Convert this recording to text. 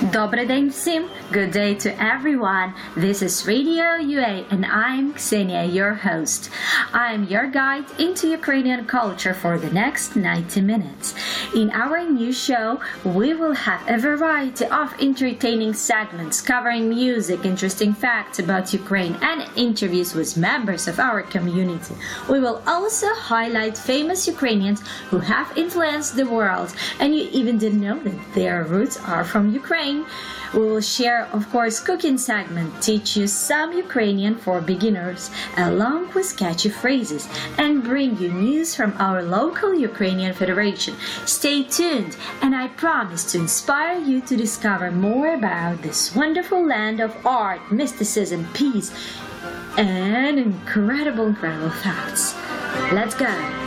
Добрий день всім! Good day to everyone! This is Radio UA and I'm Ksenia, your host. I'm your guide into Ukrainian culture for the next 90 minutes. In our new show, we will have a variety of entertaining segments covering music, interesting facts about Ukraine, and interviews with members of our community. We will also highlight famous Ukrainians who have influenced the world, and you even didn't know that their roots are from Ukraine. We will share, of course, cooking segment, teach you some Ukrainian for beginners, along with catchy phrases, and bring you news from our local Ukrainian Federation. Stay tuned, and I promise to inspire you to discover more about this wonderful land of art, mysticism, peace, and incredible facts. Let's go!